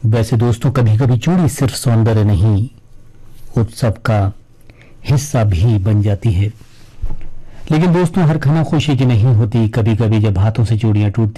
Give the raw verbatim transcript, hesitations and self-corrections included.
वैसे दोस्तों, कभी कभी चूड़ी सिर्फ सौंदर्य नहीं, उत्सव का हिस्सा भी बन जाती है। लेकिन दोस्तों, हर खाना खुशी की नहीं होती। कभी कभी जब हाथों से चूड़ियां टूटती